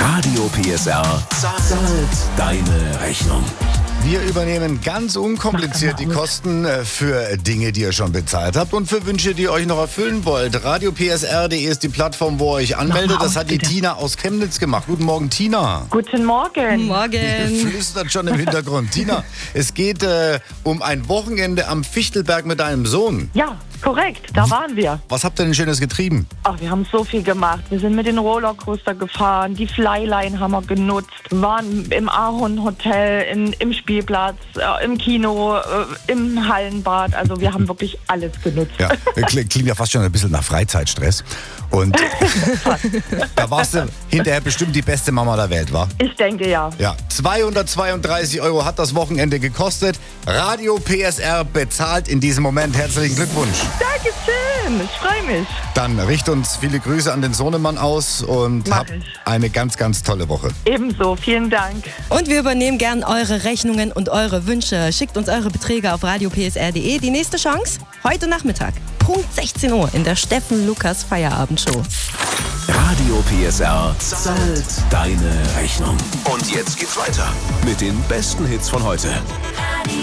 Radio PSR zahlt deine Rechnung. Wir übernehmen ganz unkompliziert die Kosten für Dinge, die ihr schon bezahlt habt und für Wünsche, die ihr euch noch erfüllen wollt. RadioPSR.de ist die Plattform, wo ihr euch anmeldet. Das hat die Tina aus Chemnitz gemacht. Guten Morgen, Tina. Guten Morgen. Die flüstert schon im Hintergrund. Tina, es geht um ein Wochenende am Fichtelberg mit deinem Sohn. Ja, korrekt, da waren wir. Was habt ihr denn Schönes getrieben? Ach, wir haben so viel gemacht. Wir sind mit den Rollercoaster gefahren, die Flyline haben wir genutzt, waren im Ahorn Hotel, im Spielplatz, im Kino, im Hallenbad. Also wir haben wirklich alles genutzt. Ja, klingt ja fast schon ein bisschen nach Freizeitstress. Und da warst du hinterher bestimmt die beste Mama der Welt, wa? Ich denke ja. Ja, 232 € hat das Wochenende gekostet. Radio PSR bezahlt in diesem Moment. Herzlichen Glückwunsch. Dankeschön, ich freue mich. Dann richte uns viele Grüße an den Sohnemann aus und Mach hab ich. eine ganz, ganz tolle Woche. Ebenso, vielen Dank. Und wir übernehmen gern eure Rechnungen und eure Wünsche. Schickt uns eure Beträge auf radiopsr.de. Die nächste Chance heute Nachmittag, Punkt 16 Uhr in der Steffen Lukas Feierabendshow. Radio PSR zahlt deine Rechnung. Und jetzt geht's weiter mit den besten Hits von heute.